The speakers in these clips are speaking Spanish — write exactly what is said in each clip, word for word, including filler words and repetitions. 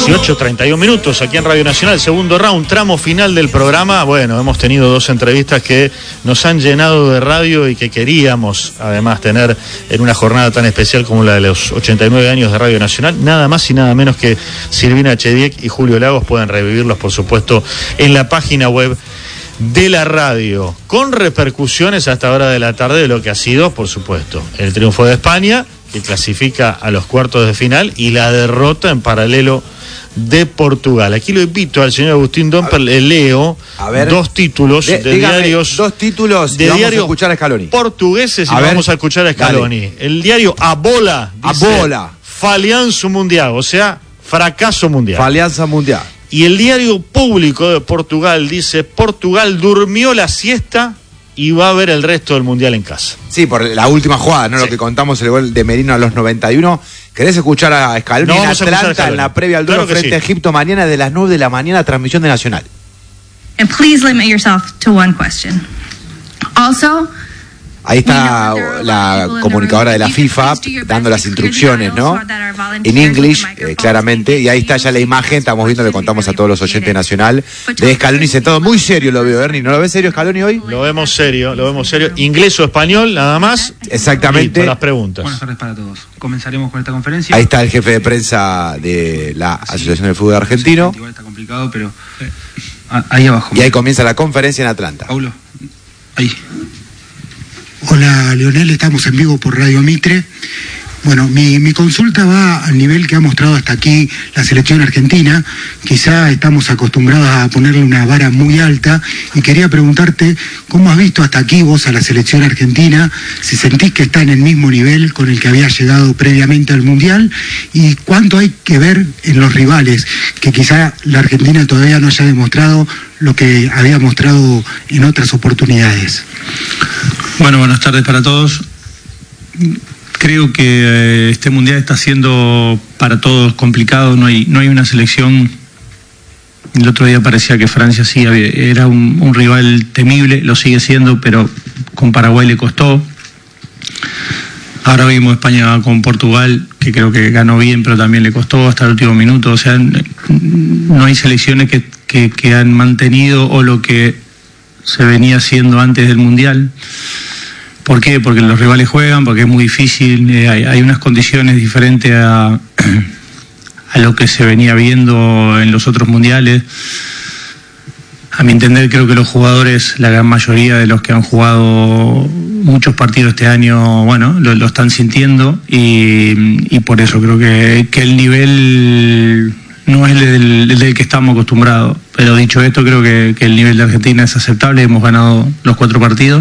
dieciocho treinta y uno minutos aquí en Radio Nacional, segundo round, tramo final del programa. Bueno, hemos tenido dos entrevistas que nos han llenado de radio y que queríamos además tener en una jornada tan especial como la de los ochenta y nueve años de Radio Nacional. Nada más y nada menos que Silvina Chediek y Julio Lagos. Pueden revivirlos, por supuesto, en la página web de la radio, con repercusiones a esta hora de la tarde de lo que ha sido, por supuesto, el triunfo de España, que clasifica a los cuartos de final, y la derrota en paralelo de Portugal. Aquí lo invito al señor Agustín Domper, le leo ver, dos títulos de, de diarios. Dos títulos de y vamos diarios a escuchar a Scaloni. Portugueses y a vamos ver, a escuchar a Scaloni. Dale. El diario A Bola dice, A Bola. Falhanço mundial, o sea, fracaso mundial. Falhança mundial. Y el diario Público de Portugal dice, Portugal durmió la siesta y va a ver el resto del mundial en casa. Sí, por la última jugada, ¿no? Sí. Lo que contamos, el gol de Merino a los noventa y uno. ¿Querés escuchar a Scaloni no, en Atlanta, en la previa al duelo claro frente sí. a Egipto mañana de las nueve de la mañana, transmisión de Nacional? And please limit yourself to one question. Also, ahí está la comunicadora de la FIFA dando las instrucciones, ¿no? En English, eh, claramente. Y ahí está ya la imagen, estamos viendo, le contamos a todos los oyentes Nacional, de Scaloni sentado muy serio, lo veo, Ernie. ¿No lo ves serio, Scaloni, hoy? Lo vemos serio, lo vemos serio. Inglés o español, nada más. Exactamente. Y las preguntas. Buenas tardes para todos. Comenzaremos con esta conferencia. Ahí está el jefe de prensa de la Asociación del Fútbol Argentino. Igual está complicado, pero ahí abajo. Y ahí comienza la conferencia en Atlanta. Paulo, ahí. Hola Leonel, estamos en vivo por Radio Mitre. Bueno, mi, mi consulta va al nivel que ha mostrado hasta aquí la selección argentina. Quizá estamos acostumbrados a ponerle una vara muy alta y quería preguntarte cómo has visto hasta aquí vos a la selección argentina, si sentís que está en el mismo nivel con el que había llegado previamente al Mundial y cuánto hay que ver en los rivales, que quizá la Argentina todavía no haya demostrado lo que había mostrado en otras oportunidades. Bueno, buenas tardes para todos. Creo que eh, este mundial está siendo para todos complicado. No hay, no hay una selección. El otro día parecía que Francia sí había, era un, un rival temible, lo sigue siendo, pero con Paraguay le costó. Ahora vimos España con Portugal, que creo que ganó bien, pero también le costó hasta el último minuto. O sea, no hay selecciones que, que, que han mantenido o lo que se venía haciendo antes del mundial. ¿Por qué? Porque los rivales juegan, porque es muy difícil, eh, hay, hay unas condiciones diferentes a, a lo que se venía viendo en los otros mundiales. A mi entender, creo que los jugadores, la gran mayoría de los que han jugado muchos partidos este año, bueno, lo, lo están sintiendo y, y por eso creo que, que el nivel no es el del, el del que estamos acostumbrados. Pero dicho esto, creo que, que el nivel de Argentina es aceptable, hemos ganado los cuatro partidos.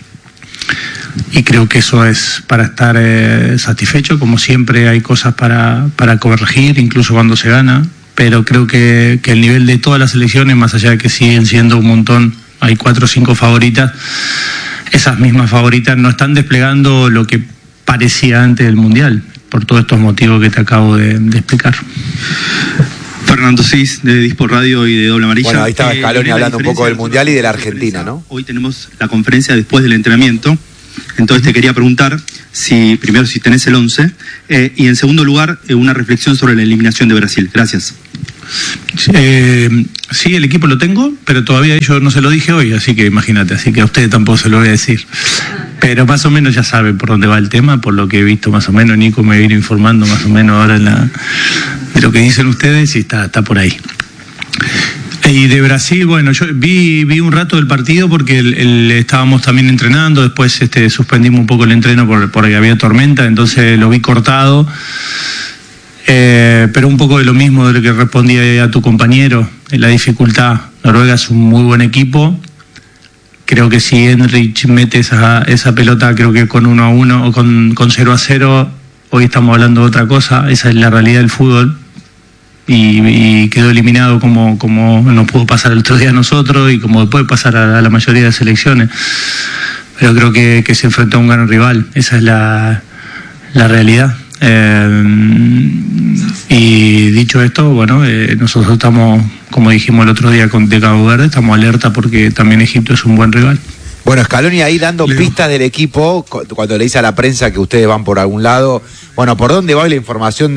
Y creo que eso es para estar eh, satisfecho. Como siempre hay cosas para, para corregir, incluso cuando se gana, pero creo que, que el nivel de todas las selecciones, más allá de que siguen siendo un montón, hay cuatro o cinco favoritas, esas mismas favoritas no están desplegando lo que parecía antes del Mundial, por todos estos motivos que te acabo de, de explicar. Fernando Cis, de Dispor Radio y de Doble Amarilla. Bueno, ahí estaba Scaloni eh, hablando un poco del Mundial y de la Argentina, ¿no? Hoy tenemos la conferencia después del entrenamiento. Entonces te quería preguntar si, primero, si tenés el once eh, y en segundo lugar, eh, una reflexión sobre la eliminación de Brasil. Gracias. Eh, sí, el equipo lo tengo, pero todavía yo no se lo dije hoy, así que imagínate, así que a ustedes tampoco se lo voy a decir. Pero más o menos ya saben por dónde va el tema, por lo que he visto más o menos. Nico me vino informando más o menos ahora en la, de lo que dicen ustedes y está, está por ahí. Y de Brasil, bueno, yo vi vi un rato del partido porque el, el, estábamos también entrenando, después este, suspendimos un poco el entreno por, porque había tormenta, entonces lo vi cortado, eh, pero un poco de lo mismo de lo que respondía a tu compañero, la dificultad. Noruega es un muy buen equipo, creo que si Henrich mete esa, esa pelota, creo que con uno a uno o con, con cero a cero, hoy estamos hablando de otra cosa, esa es la realidad del fútbol. Y, y quedó eliminado como, como nos pudo pasar el otro día a nosotros y como puede pasar a, a la mayoría de selecciones, pero creo que, que se enfrentó a un gran rival, esa es la, la realidad. Eh, y dicho esto, bueno, eh, nosotros estamos, como dijimos el otro día con de Cabo Verde, estamos alerta porque también Egipto es un buen rival. Bueno, Scaloni ahí dando Leo. pistas del equipo, cuando le dice a la prensa que ustedes van por algún lado, bueno, ¿por dónde va la información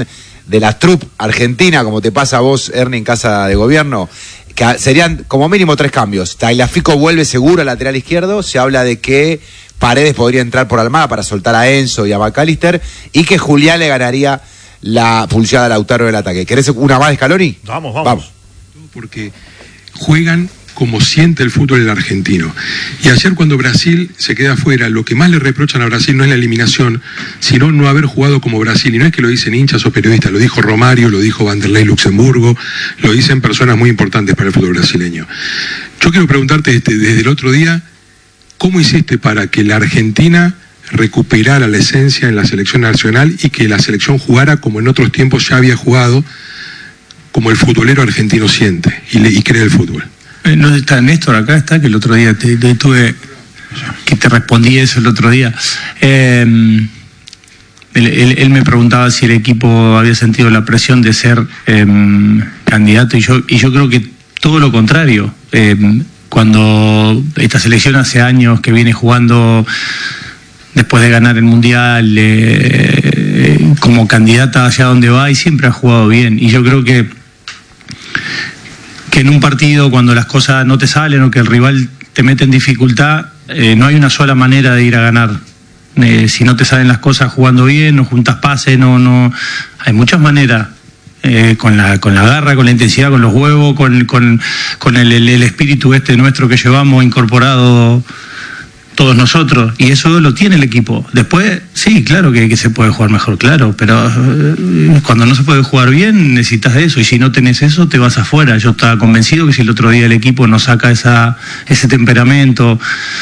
de la troupe argentina, como te pasa a vos, Ernie, en Casa de Gobierno, que serían como mínimo tres cambios. Tagliafico vuelve seguro al lateral izquierdo, se habla de que Paredes podría entrar por Almada para soltar a Enzo y a McAllister, y que Julián le ganaría la pulseada a Lautaro del ataque. ¿Querés una más de Scaloni? Vamos, vamos. Vamos. Porque juegan como siente el fútbol el argentino. Y ayer cuando Brasil se queda afuera, lo que más le reprochan a Brasil no es la eliminación, sino no haber jugado como Brasil. Y no es que lo dicen hinchas o periodistas, lo dijo Romario, lo dijo Vanderlei Luxemburgo, lo dicen personas muy importantes para el fútbol brasileño. Yo quiero preguntarte este, desde el otro día, ¿cómo hiciste para que la Argentina recuperara la esencia en la selección nacional y que la selección jugara como en otros tiempos ya había jugado, como el futbolero argentino siente y, le, y cree el fútbol? No está Néstor acá, está, que el otro día te, te tuve, que te respondí eso el otro día. Eh, él, él, él me preguntaba si el equipo había sentido la presión de ser eh, candidato, y yo, y yo creo que todo lo contrario. Eh, cuando esta selección hace años que viene jugando después de ganar el Mundial eh, como candidata hacia donde va, y siempre ha jugado bien, y yo creo que que en un partido, cuando las cosas no te salen o que el rival te mete en dificultad, eh, no hay una sola manera de ir a ganar. Eh, si no te salen las cosas jugando bien, no juntas pases, no, no, hay muchas maneras. Eh, con la con la garra, con la intensidad, con los huevos, con, con, con el, el, el espíritu este nuestro que llevamos incorporado todos nosotros, y eso lo tiene el equipo. Después, sí, claro que, que se puede jugar mejor, claro, pero eh, cuando no se puede jugar bien necesitas eso, y si no tenés eso te vas afuera. Yo estaba convencido que si el otro día el equipo nos saca esa ese temperamento,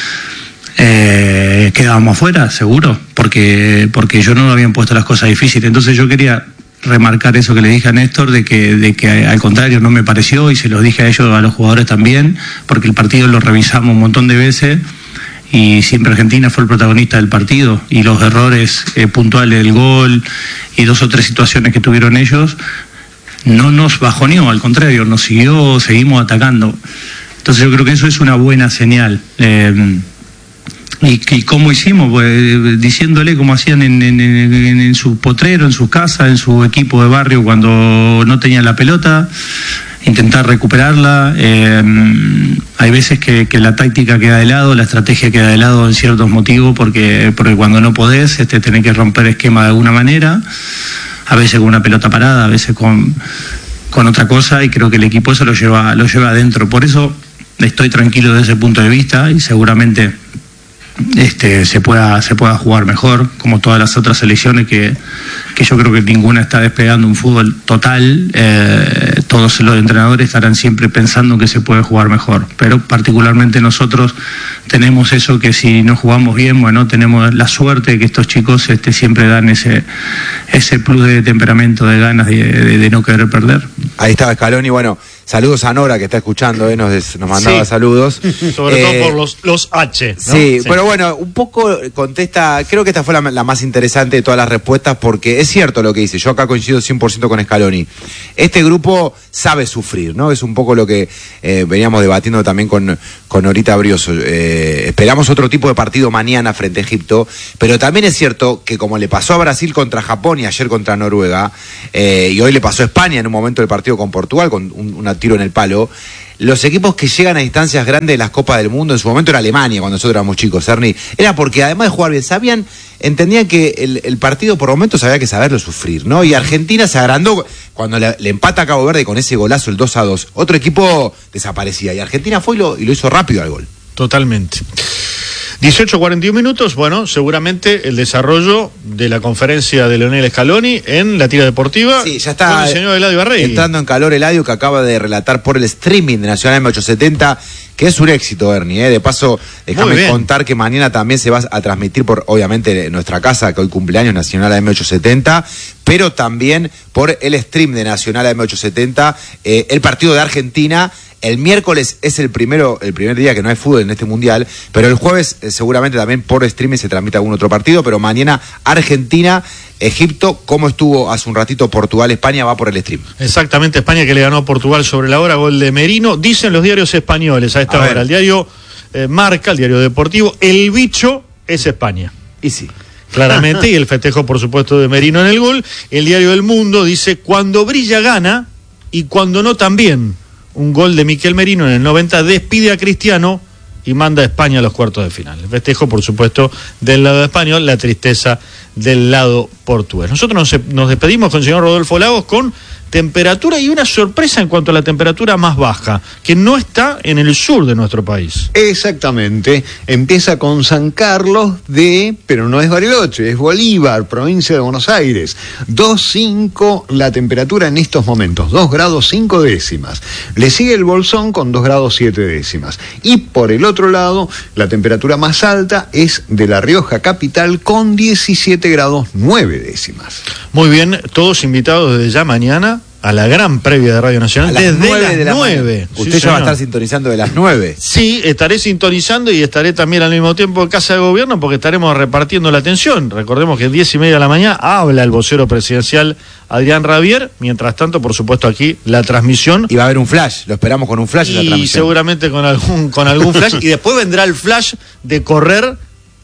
eh, quedábamos afuera, seguro, porque porque yo no habían puesto las cosas difíciles. Entonces yo quería remarcar eso que le dije a Néstor, de que, de que al contrario no me pareció, y se los dije a ellos, a los jugadores también, porque el partido lo revisamos un montón de veces, y siempre Argentina fue el protagonista del partido, y los errores eh, puntuales del gol y dos o tres situaciones que tuvieron ellos no nos bajoneó, al contrario, nos siguió, seguimos atacando. Entonces yo creo que eso es una buena señal. Eh, y, y cómo hicimos, pues diciéndole como hacían en, en, en, en su potrero, en su casa, en su equipo de barrio cuando no tenían la pelota, intentar recuperarla. Eh, hay veces que, que la táctica queda de lado, la estrategia queda de lado en ciertos motivos, porque, porque cuando no podés, este, tenés que romper esquema de alguna manera, a veces con una pelota parada, a veces con, con otra cosa, y creo que el equipo eso lo lleva, lo lleva adentro. Por eso estoy tranquilo desde ese punto de vista, y seguramente este, se pueda, se pueda jugar mejor, como todas las otras selecciones que, que yo creo que ninguna está despegando un fútbol total. Eh, todos los entrenadores estarán siempre pensando que se puede jugar mejor, pero particularmente nosotros tenemos eso, que si no jugamos bien, bueno, tenemos la suerte de que estos chicos este, siempre dan ese ese plus de temperamento, de ganas de, de, de no querer perder. Ahí estaba Scaloni. Bueno, saludos a Nora, que está escuchando, eh, nos, nos mandaba sí. saludos. Sobre eh, todo por los, los H, ¿no? Sí, sí, pero bueno, un poco contesta, creo que esta fue la, la más interesante de todas las respuestas, porque es cierto lo que dice, yo acá coincido cien por ciento con Scaloni. Este grupo sabe sufrir, ¿no? Es un poco lo que eh, veníamos debatiendo también con, con Norita Brioso. Eh, esperamos otro tipo de partido mañana frente a Egipto, pero también es cierto que como le pasó a Brasil contra Japón y ayer contra Noruega, eh, y hoy le pasó a España en un momento del partido con Portugal, con un, un tiro en el palo, los equipos que llegan a distancias grandes de las Copas del Mundo, en su momento era Alemania cuando nosotros éramos chicos, Ernie, era porque además de jugar bien, sabían, entendían que el, el partido por momentos había que saberlo sufrir, ¿no? Y Argentina se agrandó cuando le, le empata a Cabo Verde con ese golazo, el dos a dos. Otro equipo desaparecía, y Argentina fue y lo, y lo hizo rápido al gol. Totalmente. dieciocho cuarenta y uno minutos, bueno, seguramente el desarrollo de la conferencia de Leonel Scaloni en la tira deportiva. Sí, ya está con el señor Eladio Arrey. Entrando en calor Eladio, que acaba de relatar por el streaming de Nacional M ochocientos setenta, que es un éxito, Ernie, ¿eh? De paso, déjame contar que mañana también se va a transmitir por, obviamente, nuestra casa, que hoy cumpleaños, Nacional M ochocientos setenta, pero también por el stream de Nacional M ochocientos setenta, eh, el partido de Argentina. El miércoles es el primero, el primer día que no hay fútbol en este mundial, pero el jueves eh, seguramente también por streaming se transmite algún otro partido, pero mañana Argentina, Egipto, como estuvo hace un ratito Portugal, España, va por el stream. Exactamente, España que le ganó a Portugal sobre la hora, gol de Merino. Dicen los diarios españoles a esta a hora, ver. El diario eh, Marca, el diario deportivo, el bicho es España. Y sí. claramente, y el festejo, por supuesto, de Merino en el gol. El diario El Mundo dice, cuando brilla gana, y cuando no también. Un gol de Miquel Merino en el noventa despide a Cristiano y manda a España a los cuartos de final. El festejo, por supuesto, del lado español, la tristeza del lado portugués. Nosotros nos, nos despedimos con el señor Rodolfo Lagos con temperatura y una sorpresa en cuanto a la temperatura más baja, que no está en el sur de nuestro país. Exactamente, empieza con San Carlos de, pero no es Bariloche, es Bolívar, provincia de Buenos Aires, dos coma cinco la temperatura en estos momentos, dos grados cinco décimas. Le sigue el Bolsón con dos grados siete décimas. Y por el otro lado, la temperatura más alta es de La Rioja capital con diecisiete grados nueve décimas. Muy bien, todos invitados desde ya mañana a la gran previa de Radio Nacional, a las desde nueve las de la nueve. Usted Sí, ya va a señor. estar sintonizando de las nueve. Sí, estaré sintonizando y estaré también al mismo tiempo en Casa de Gobierno porque estaremos repartiendo la atención. Recordemos que a diez y media de la mañana habla el vocero presidencial Adrián Rabier. Mientras tanto, por supuesto, aquí la transmisión. Y va a haber un flash, lo esperamos con un flash en la Y transmisión. seguramente con algún, con algún flash. Y después vendrá el flash de correr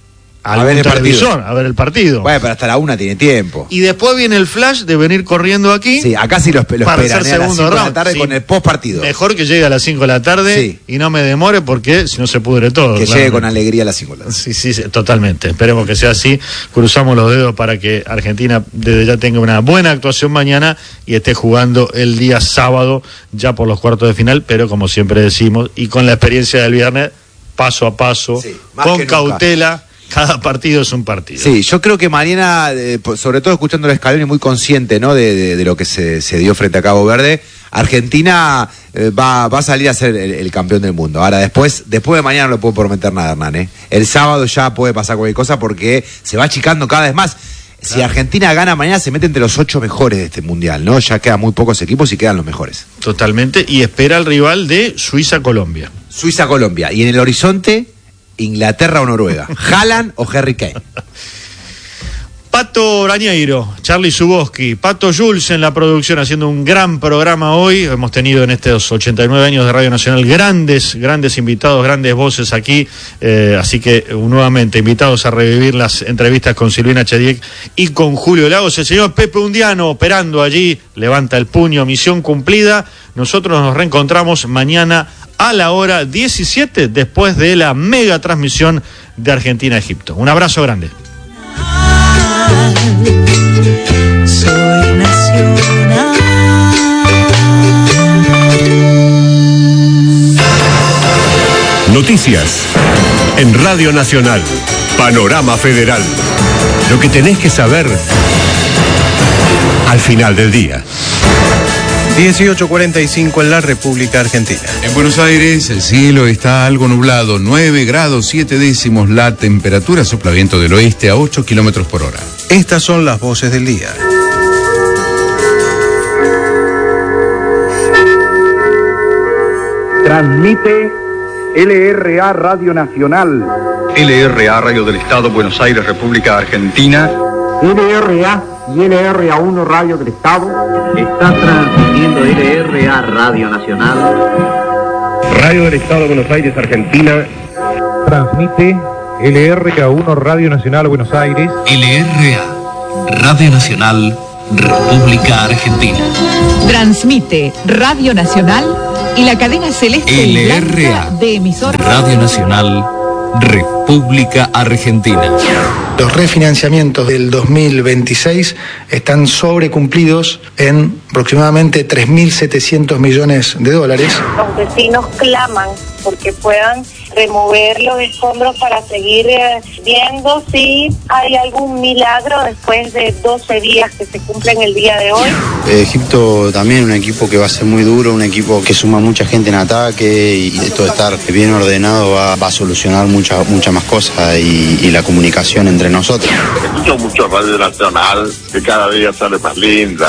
A al ver el televisor, partido. a ver el partido. Bueno, pero hasta la una tiene tiempo. Y después viene el flash de venir corriendo aquí. Sí, acá sí lo, lo para esperan, hacer ¿eh? A las segundo cinco de la round. tarde Sí. con el post partido. Mejor que llegue a las cinco de la tarde Sí. y no me demore porque si no se pudre todo. Que claro. llegue con alegría a las cinco de la tarde. Sí, sí, sí, totalmente. Esperemos que sea así. Cruzamos los dedos para que Argentina desde ya tenga una buena actuación mañana y esté jugando el día sábado ya por los cuartos de final, pero como siempre decimos, y con la experiencia del viernes, paso a paso, Sí, más con que nunca. cautela. Cada partido es un partido. Sí, yo creo que mañana, eh, sobre todo escuchando el Scaloni, muy consciente, ¿no? de, de, de lo que se, se dio frente a Cabo Verde, Argentina eh, va, va a salir a ser el, el campeón del mundo. Ahora, después después de mañana no le puedo prometer nada, Hernán, ¿eh? El sábado ya puede pasar cualquier cosa porque se va achicando cada vez más. Si Claro. Argentina gana mañana, se mete entre los ocho mejores de este mundial, ¿no? Ya quedan muy pocos equipos y quedan los mejores. Totalmente. Y espera al rival de Suiza-Colombia. Suiza-Colombia. Y en el horizonte, Inglaterra o Noruega. Haaland o Harry Kane. Pato Rañeiro, Charlie Zuboski, Pato Jules en la producción haciendo un gran programa hoy. Hemos tenido en estos ochenta y nueve años de Radio Nacional grandes, grandes invitados, grandes voces aquí. Eh, así que nuevamente invitados a revivir las entrevistas con Silvina Chediek y con Julio Lagos. El señor Pepe Undiano operando allí, levanta el puño, misión cumplida. Nosotros nos reencontramos mañana a la hora diecisiete después de la mega transmisión de Argentina-Egipto. Un abrazo grande. Soy nacional. Noticias en Radio Nacional. Panorama Federal. Lo que tenés que saber al final del día. dieciocho cuarenta y cinco en la República Argentina. En Buenos Aires el cielo está algo nublado, nueve grados siete décimos la temperatura, sopla viento del oeste a ocho kilómetros por hora. Estas son las voces del día. Transmite L R A Radio Nacional. L R A Radio del Estado, Buenos Aires, República Argentina. L R A y L R A uno Radio del Estado. Está transmitiendo L R A Radio Nacional. Radio del Estado, Buenos Aires, Argentina. Transmite L R A uno Radio Nacional, Buenos Aires. L R A Radio Nacional, República Argentina. Transmite Radio Nacional y la cadena celeste L R A de emisoras Radio Nacional, República Argentina. Los refinanciamientos del dos mil veintiséis están sobrecumplidos en aproximadamente tres mil setecientos millones de dólares. Los vecinos claman porque puedan remover los escombros para seguir eh, viendo si hay algún milagro después de doce días que se cumplen el día de hoy. Egipto también un equipo que va a ser muy duro, un equipo que suma mucha gente en ataque y esto de estar bien ordenado va, va a solucionar muchas muchas más cosas y, y la comunicación entre nosotros. Escucho mucho Radio Nacional, que cada día sale más linda.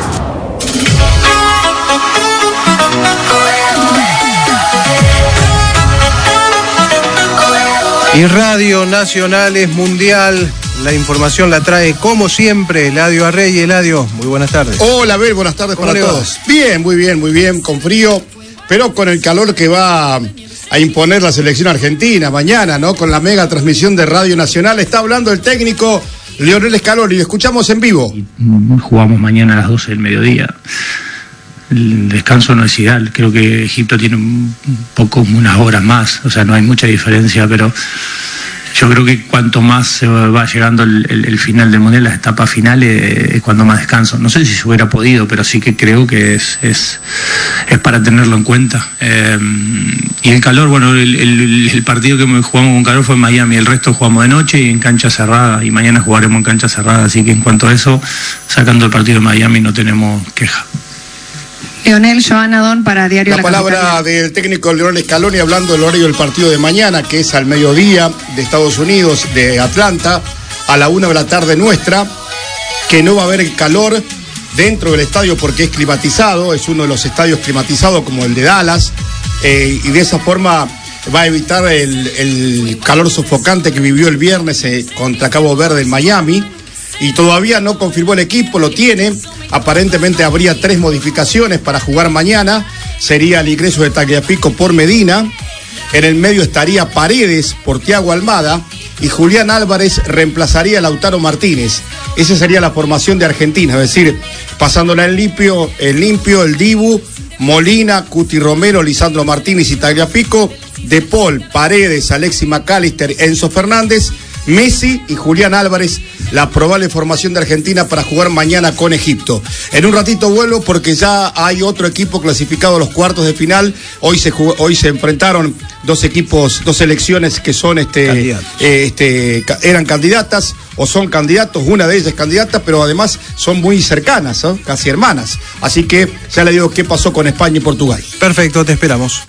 Y Radio Nacional es mundial. La información la trae, como siempre, Eladio Arrey. Eladio, muy buenas tardes. Hola, Abel, buenas tardes para todos. Bien, muy bien, muy bien, con frío, pero con el calor que va a imponer la selección argentina mañana, ¿no? Con la mega transmisión de Radio Nacional. Está hablando el técnico Lionel Scaloni, lo escuchamos en vivo. Jugamos mañana a las doce del mediodía. El descanso no es ideal, creo que Egipto tiene un poco, unas horas más, o sea, no hay mucha diferencia, pero yo creo que cuanto más se va llegando el, el, el final del Mundial, las etapas finales, es cuando más descanso. No sé si se hubiera podido, pero sí que creo que es es, es para tenerlo en cuenta. Eh, y el calor, bueno, el, el, el partido que jugamos con calor fue en Miami, el resto jugamos de noche y en cancha cerrada, y mañana jugaremos en cancha cerrada, así que en cuanto a eso, sacando el partido de Miami, no tenemos queja. Leonel, Joana Don para Diario La, La palabra Capital. del técnico Lionel Scaloni hablando del horario del partido de mañana, que es al mediodía de Estados Unidos, de Atlanta, a la una de la tarde nuestra, que no va a haber calor dentro del estadio porque es climatizado, es uno de los estadios climatizados como el de Dallas, eh, y de esa forma va a evitar el, el calor sofocante que vivió el viernes eh, contra Cabo Verde en Miami. Y todavía no confirmó el equipo, lo tiene. Aparentemente habría tres modificaciones para jugar mañana. Sería el ingreso de Tagliafico por Medina. En el medio estaría Paredes por Thiago Almada. Y Julián Álvarez reemplazaría a Lautaro Martínez. Esa sería la formación de Argentina. Es decir, pasándola en limpio, el limpio, el Dibu, Molina, Cuti Romero, Lisandro Martínez y Tagliafico. De Paul, Paredes, Alexis McAllister, Enzo Fernández, Messi y Julián Álvarez, la probable formación de Argentina para jugar mañana con Egipto. En un ratito vuelvo porque ya hay otro equipo clasificado a los cuartos de final. Hoy se jugó, hoy se enfrentaron dos equipos, dos selecciones que son este, eh, este eran candidatas o son candidatos, una de ellas es candidata, pero además son muy cercanas, ¿eh? Casi hermanas. Así que ya le digo qué pasó con España y Portugal. Perfecto, te esperamos.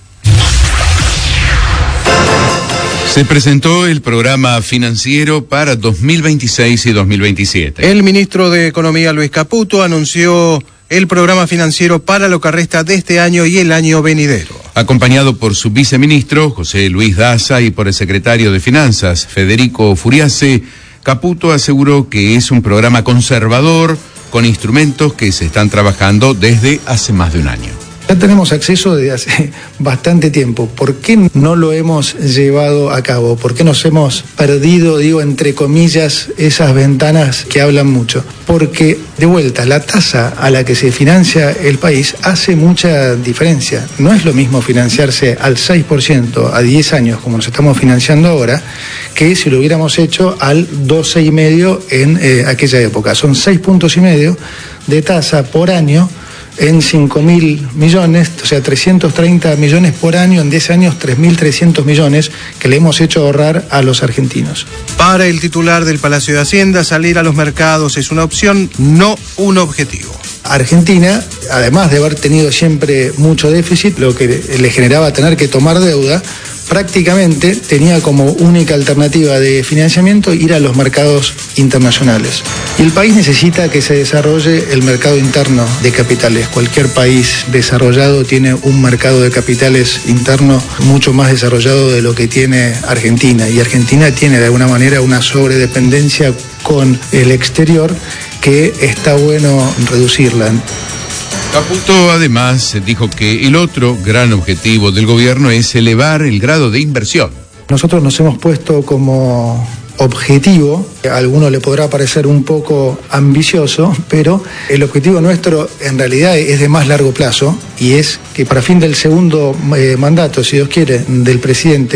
Se presentó el programa financiero para dos mil veintiséis y dos mil veintisiete. El ministro de Economía, Luis Caputo, anunció el programa financiero para lo que resta de este año y el año venidero. Acompañado por su viceministro, José Luis Daza, y por el secretario de Finanzas, Federico Furiase, Caputo aseguró que es un programa conservador con instrumentos que se están trabajando desde hace más de un año. Ya tenemos acceso desde hace bastante tiempo. ¿Por qué no lo hemos llevado a cabo? ¿Por qué nos hemos perdido, digo, entre comillas, esas ventanas que hablan mucho? Porque, de vuelta, la tasa a la que se financia el país hace mucha diferencia. No es lo mismo financiarse al seis por ciento a diez años, como nos estamos financiando ahora, que si lo hubiéramos hecho al doce coma cinco por ciento en eh, aquella época. Son seis puntos y medio de tasa por año en cinco mil millones, o sea, trescientos treinta millones por año, en diez años tres mil trescientos millones que le hemos hecho ahorrar a los argentinos. Para el titular del Palacio de Hacienda, salir a los mercados es una opción, no un objetivo. Argentina, además de haber tenido siempre mucho déficit, lo que le generaba tener que tomar deuda, prácticamente tenía como única alternativa de financiamiento ir a los mercados internacionales. Y el país necesita que se desarrolle el mercado interno de capitales. Cualquier país desarrollado tiene un mercado de capitales interno mucho más desarrollado de lo que tiene Argentina. Y Argentina tiene de alguna manera una sobredependencia con el exterior que está bueno reducirla. Caputo además dijo que el otro gran objetivo del gobierno es elevar el grado de inversión. Nosotros nos hemos puesto como objetivo, a alguno le podrá parecer un poco ambicioso, pero el objetivo nuestro en realidad es de más largo plazo y es que para fin del segundo eh, mandato, si Dios quiere, del presidente